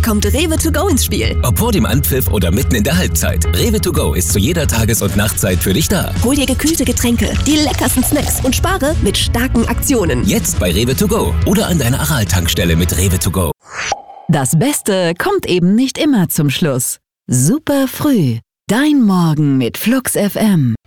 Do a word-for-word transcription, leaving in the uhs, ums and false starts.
kommt Rewe to go ins Spiel. Ob vor dem Anpfiff oder mitten in der Halbzeit, Rewe to go ist zu jeder Tages- und Nachtzeit für dich da. Hol dir gekühlte Getränke, die leckersten Snacks und spare mit starken Aktionen. Jetzt bei Rewe to go oder an deiner Aral-Tankstelle mit Rewe to go. Das Beste kommt eben nicht immer zum Schluss. Super früh. Dein Morgen mit Flux F M.